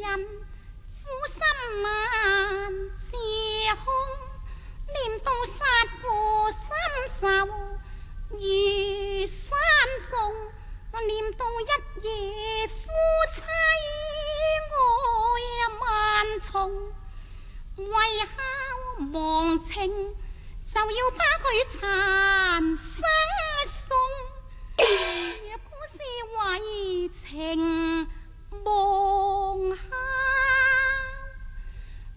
人苦心難自控，念到殺父心仇如山重，念到一夜夫妻愛萬重，為孝忘情就要把佢殘生送。